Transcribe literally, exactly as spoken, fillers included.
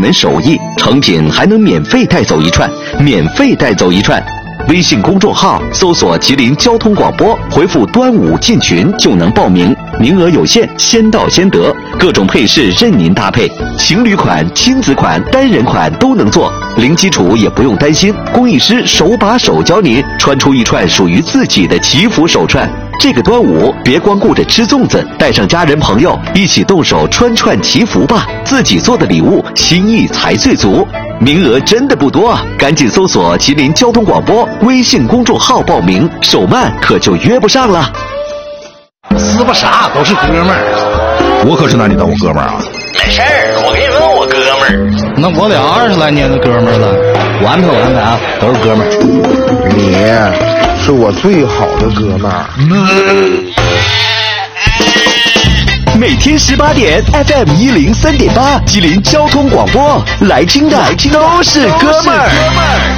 门手艺，成品还能免费带走一串，免费带走一串。微信公众号搜索吉林交通广播，回复端午进群就能报名，名额有限，先到先得，各种配饰任您搭配，情侣款、亲子款、单人款都能做，零基础也不用担心，工艺师手把手教您穿出一串属于自己的祈福手串。这个端午别光顾着吃粽子，带上家人朋友一起动手穿串祈福吧，自己做的礼物心意才最足。名额真的不多啊，赶紧搜索吉林交通广播微信公众号报名，手慢可就约不上了。 是不啥都是哥们儿， 我可是拿你当我哥们儿啊。 没事儿，我给你问我哥们儿。 那我俩二十来年的哥们儿了，完不完啊？都是哥们儿。 你是我最好的哥们儿。 每天十八点 F M 一零三点八，吉林交通广播，来听的都是哥们儿。